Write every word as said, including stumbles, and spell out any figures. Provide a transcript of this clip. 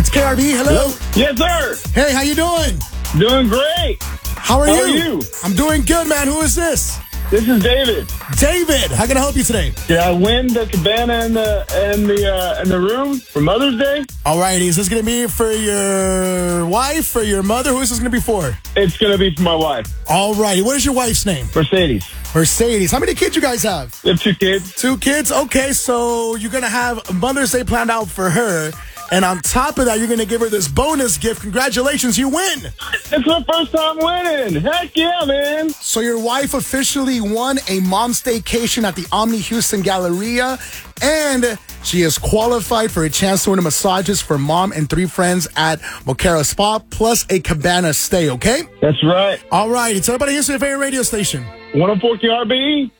It's K R B. Hello. Yes, sir. Hey, how you doing? Doing great. How are How you? are you? I'm doing good, man. Who is this? This is David. David. How can I help you today? Did I win the cabana and the and the uh, and the room for Mother's Day? Alrighty. Is this gonna be for your wife or your mother? Who is this gonna be for? It's gonna be for my wife, Alrighty. What is your wife's name? Mercedes. Mercedes. How many kids you guys have? We have two kids. Two kids? Okay, so you're going to have Mother's Day planned out for her. And on top of that, you're going to give her this bonus gift. Congratulations, you win. It's my first time winning. Heck yeah, man. So your wife officially won a mom staycation at the Omni Houston Galleria. And she is qualified for a chance to win massages for mom and three friends at Mocara Spa, plus a cabana stay, okay? That's right. All right. It's everybody here's your favorite radio station. one oh four K R B.